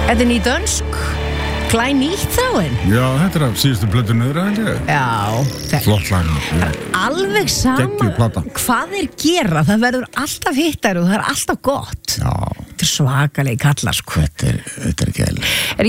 Þetta ný dönsk, glænýtt þráin. Já, þetta af síðustu plötunni þeirra, held ég. Já. Flott lag. Alveg sama Geggjuð plata. hvað þeir gera, það verður alltaf hittar og það er alltaf gott. Já. Þetta er svakalegi kallar, sko. Þetta er ekki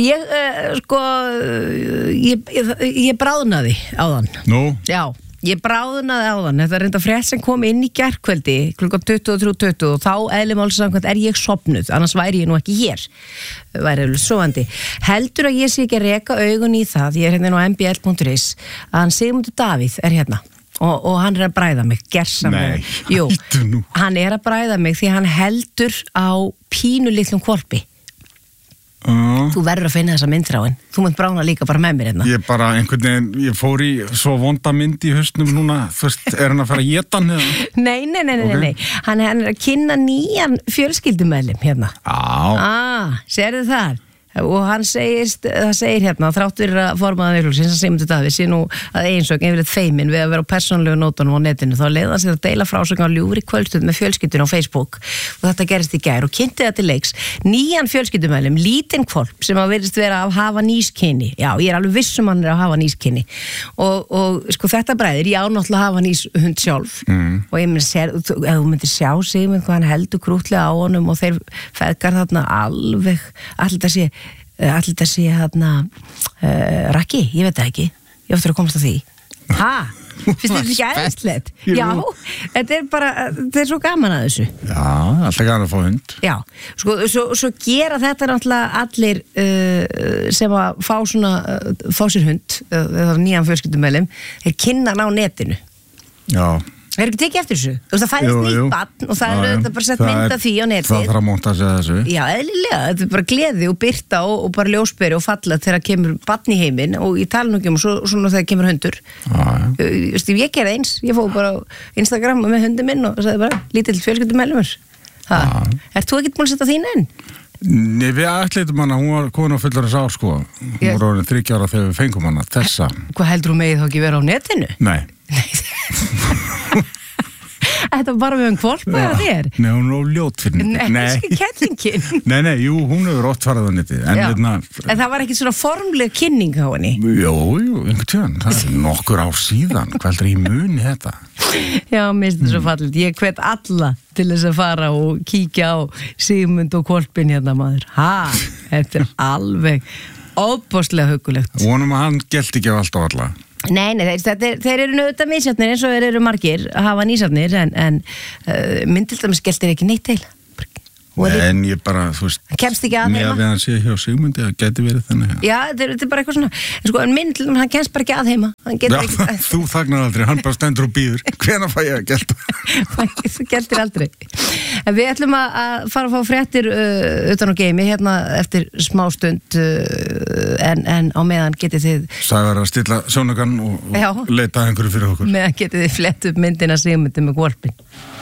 Ég bráðnaði áðan. Nú? Já. Ég bráðnaði áðan, þetta er reynda frétt sem kom inn í gærkvöldi klukkan 23:20 og þá eðlimáls samkvæmt ég sofnuð, annars væri ég nú ekki hér, væri alveg sofandi. Heldur að ég sé ekki að reka augun í það, ég hérna á mbl.is, að hann Sigmundur Davíð hérna og hann að bræða mig, gersamlega. Nei, Jú, hættu nú. hann að bræða mig því hann heldur á pínulitlum hvolpi. Þú verður að finna þessa myndþráin. Þú munt brána líka bara með mér hérna. Ég bara einhvern veginn, ég fór í svo vonda mynd í hausnum núna, þú veist, er hann að fara að éta hann eða? Nei. Hann er að kynna nýjan fjölskyldumeðlim hérna. Já. Sérðu það? Og hann það segir hérna, þrátt fyrir að formaða viðflokksins að Sigmundur Davíð sé nú að eiginsögn yfirleitt feimin við að vera á persónulegu nótunum á netinu, þá leiði hann sér að deila frásögn á ljúfri kvöldstund með fjölskyldun á Facebook og þetta gerist í gær og kynnti það til leiks nýjan fjölskyldumeðlim, lítinn hvolp sem að virðist vera af hafanískyni. Já, ég er alveg viss hann er af hafanískyni og sko þetta bræðir, ég á náttúrulega hafaníshund sjálf og ég ef þú myndir sjá Sigmund hvað hann heldur krútlega á honum og þeir feðgar þarna alveg, allir þetta sé hérna Raggi, ég veit það ekki ég áttur að komast að því finnst þetta ekki æðislegt? Já, þetta er bara þetta er svo gaman að þessu Já, alltaf gaman að fá hund Já, sko, svo gera þetta náttúrulega allir sem að fá sér hund eða nýjan fjölskyldumeðlim þeir kynna hann á netinu Já Það er ekki tekið eftir þessu. Þú veist, það fæðist nýtt barn og það er bara sett mynda því á netið. Það þarf að monta sig að þessu. Já, eðlilega. Þetta er bara gleði og birta og bara ljósberi og falla þegar kemur barn í heiminn og ég tala nú ekki svona þegar kemur hundur. Ég gerði eins. Ég fóð bara á Instagram með hundi minn og sagði bara, lítill fjölskyldumeðlimur. Ert þú ekkert búin að setja þín inn? Nei, við ætlitum hana, hún var komin á fullorðins ár, sko. Hún var orðin 30 ára þegar við fengum hana, þessa. Hvað heldur þú megið þá ekki vera á netinu? Nei. Þetta var bara með hvolp eða þér? Nei, hún er ljót fyrir netið. Nei, ekki kettlingin. Nei, jú, hún hefur oft farið á netið. En það var ekki svona formleg kynning á henni? Jú, einhvern tíðan. Það er nokkur ár síðan. Hvað heldur ég muni þetta? Já, mér finnst þetta svo fallið. Ég hvet alla til þess að fara og kíkja á Sigmund og hvolpin hérna maður. Þetta er alveg óbóðslega huggulegt. Vonum að hann gelti ekki á allt og alla. Nei, þeir eru auðvitað misjafnir eins og þeir eru margir að hafa nýsafnir en myndildamins geltir ekki neitt til. En ég bara, þú veist, kemst ekki að heima. Með að hann sé hjá Sigmundi, það geti verið þannig. Já, þetta er bara eitthvað svona. En myndildamins, hann kemst bara ekki að heima. Þú þagnar aldrei, hann bara stendur og býður. Hvenær fæ ég að gelta? Þú geltir aldrei. En við ætlum að fara að fá fréttir utan á geimi hérna eftir smástund en á meðan getið þið Sævar að stilla sjónakann og leita einhverju fyrir okkur. Meðan getið þið flett upp myndina Sigmundi með hvolpin.